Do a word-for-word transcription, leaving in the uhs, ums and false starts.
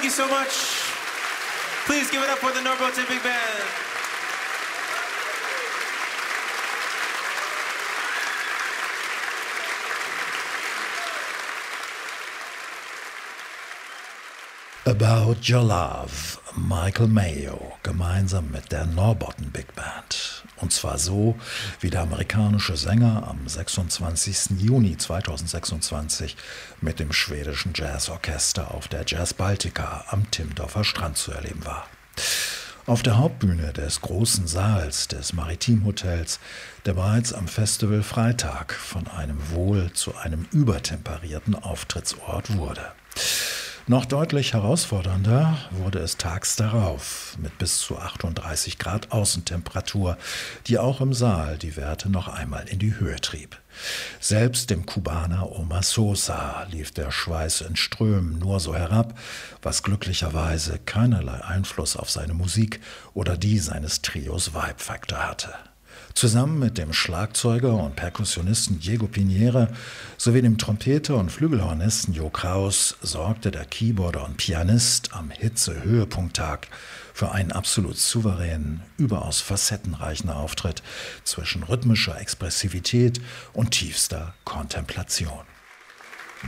Thank you so much. Please give it up for the Norrbotten Big Band. About Your Love, Michael Mayo, gemeinsam mit der Norrbotten Big Band. Und zwar so, wie der amerikanische Sänger am sechsundzwanzigsten Juni zweitausendsechsundzwanzig mit dem schwedischen Jazzorchester auf der Jazz Baltica am Timmendorfer Strand zu erleben war. Auf der Hauptbühne des großen Saals des Maritim Hotels, der bereits am Festival Freitag von einem wohl zu einem übertemperierten Auftrittsort wurde. Noch deutlich herausfordernder wurde es tags darauf, mit bis zu achtunddreißig Grad Außentemperatur, die auch im Saal die Werte noch einmal in die Höhe trieb. Selbst dem Kubaner Omar Sosa lief der Schweiß in Strömen nur so herab, was glücklicherweise keinerlei Einfluss auf seine Musik oder die seines Trios Vibe Factor hatte. Zusammen mit dem Schlagzeuger und Perkussionisten Diego Piñera sowie dem Trompeter und Flügelhornisten Jo Kraus sorgte der Keyboarder und Pianist am Hitze-Höhepunkttag für einen absolut souveränen, überaus facettenreichen Auftritt zwischen rhythmischer Expressivität und tiefster Kontemplation.